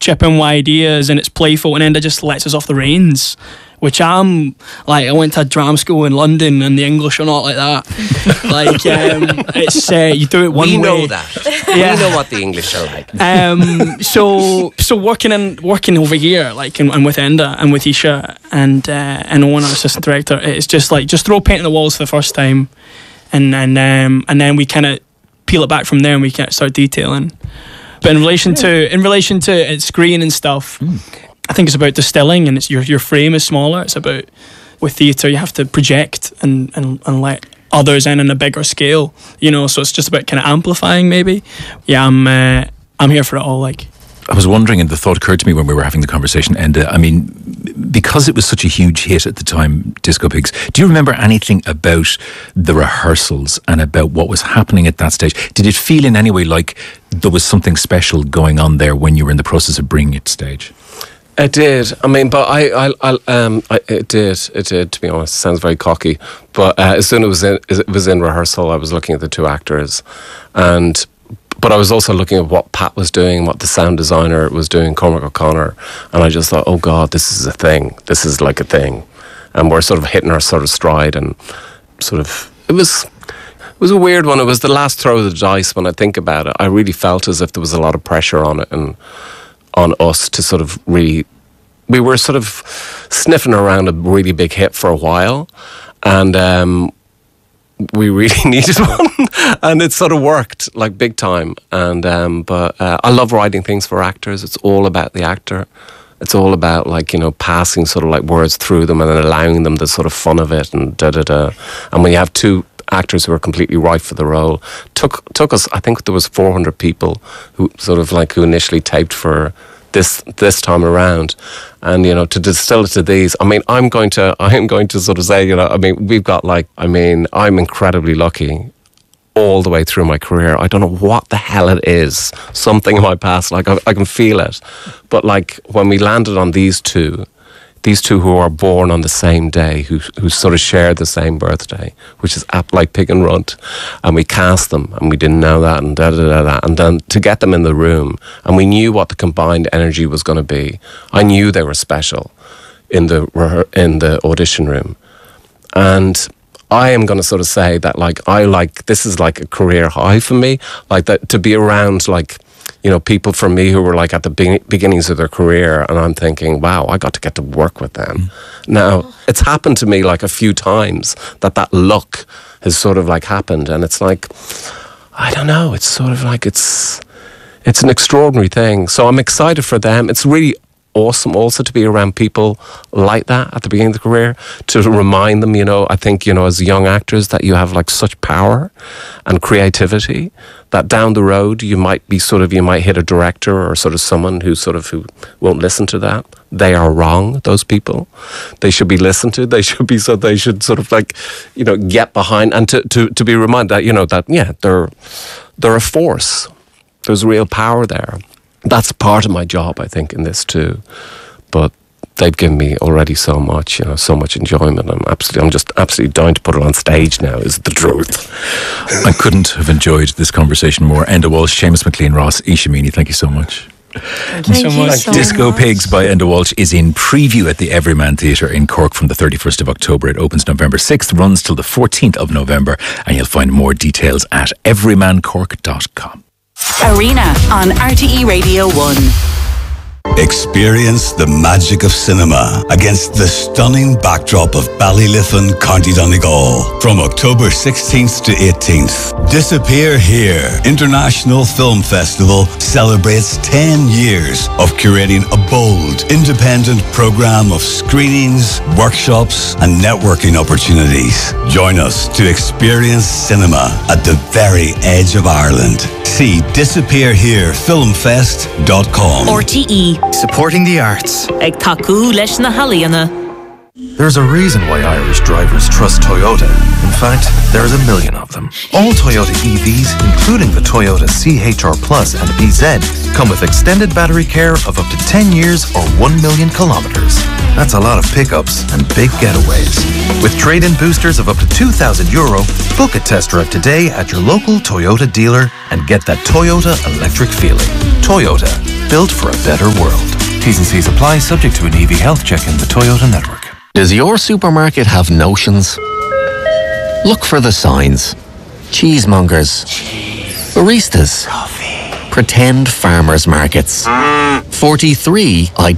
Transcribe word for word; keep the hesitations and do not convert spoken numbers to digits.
chip in with ideas and it's playful, and then it just lets us off the reins. Which I'm like, I went to drama school in London, and the English are not like that. Like, um, it's uh, you do it one we way. We know that. Yeah. We know what the English are like. Um, so, so working in working over here, like, and, and with Enda and with Isha and uh, and Owen, our assistant director, it's just like just throw paint on the walls for the first time, and then um, and then we kind of peel it back from there, and we kind of start detailing. But in relation to in relation to uh, screen and stuff. Mm. I think it's about distilling, and it's your your frame is smaller. It's about, with theatre, you have to project and, and, and let others in on a bigger scale, you know. So it's just about kind of amplifying, maybe. Yeah, I'm uh, I'm here for it all. Like, I was wondering, and the thought occurred to me when we were having the conversation, and uh, I mean, because it was such a huge hit at the time, Disco Pigs, do you remember anything about the rehearsals and about what was happening at that stage? Did it feel in any way like there was something special going on there when you were in the process of bringing it to stage? It did. I mean, but I, I, I um, I, it did. It did. To be honest, it sounds very cocky. But uh, as soon as it was in, it was in rehearsal, I was looking at the two actors, and but I was also looking at what Pat was doing, what the sound designer was doing, Cormac O'Connor, and I just thought, oh God, this is a thing. This is like a thing, and we're sort of hitting our sort of stride, and sort of it was. It was a weird one. It was the last throw of the dice. When I think about it, I really felt as if there was a lot of pressure on it, and on us to sort of really, we were sort of sniffing around a really big hit for a while, and um, we really needed one, and it sort of worked like big time. And um, but uh, I love writing things for actors. It's all about the actor. It's all about, like, you know, passing sort of like words through them and then allowing them the sort of fun of it and da da da. And when you have two actors who are completely right for the role, took took us, I think there was four hundred people who sort of like who initially taped for this this time around, and you know, to distill it to these, I mean, I'm going to I'm going to sort of say, you know, I mean, we've got like, I mean, I'm incredibly lucky all the way through my career. I don't know what the hell it is, something in my past, like I, I can feel it, but like when we landed on these two These two who are born on the same day, who who sort of share the same birthday, which is apt like pig and runt, and we cast them, and we didn't know that, and da da da da, and then to get them in the room, and we knew what the combined energy was going to be. I knew they were special in the in the audition room, and I am going to sort of say that, like, I like this is like a career high for me, like that, to be around, like, you know, people from me who were like at the be- beginnings of their career, and I'm thinking, wow, I got to get to work with them. Mm. Now, it's happened to me like a few times that that look has sort of like happened, and it's like, I don't know, it's sort of like, it's it's an extraordinary thing. So I'm excited for them. It's really awesome also to be around people like that at the beginning of the career, to remind them, you know, I think, you know, as young actors, that you have like such power and creativity that down the road you might be sort of, you might hit a director or sort of someone who sort of who won't listen to that. They are wrong, those people. They should be listened to. They should be, so they should sort of like, you know, get behind, and to, to, to be reminded that, you know, that, yeah, they're, they're a force. There's real power there. That's part of my job, I think, in this too. But they've given me already so much, you know, so much enjoyment. I'm absolutely, I'm just absolutely dying to put it on stage now, is the truth. I couldn't have enjoyed this conversation more. Enda Walsh, Seamus McLean, Ross, Isha Meany, thank you so much. Thank you so Thank much. you so Disco much. Pigs by Enda Walsh is in preview at the Everyman Theatre in Cork from the thirty-first of October. It opens November sixth, runs till the fourteenth of November, and you'll find more details at everyman cork dot com. Arena on R T E Radio one. Experience the magic of cinema against the stunning backdrop of Ballyliffin, County Donegal. From October sixteenth to eighteenth, Disappear Here International Film Festival celebrates ten years of curating a bold, independent program of screenings, workshops, and networking opportunities. Join us to experience cinema at the very edge of Ireland. See disappear here filmfest dot com. R T E. Supporting the arts. Ag taku leis na haliana. There's a reason why Irish drivers trust Toyota. In fact, there's a million of them. All Toyota E Vs, including the Toyota C H R Plus and B Z, come with extended battery care of up to ten years or one million kilometers. That's a lot of pickups and big getaways. With trade-in boosters of up to two thousand euro, book a test drive today at your local Toyota dealer and get that Toyota electric feeling. Toyota, built for a better world. T's and C's apply, subject to an E V health check in the Toyota network. Does your supermarket have notions? Look for the signs. Cheesemongers. Baristas. Pretend farmers markets. forty-three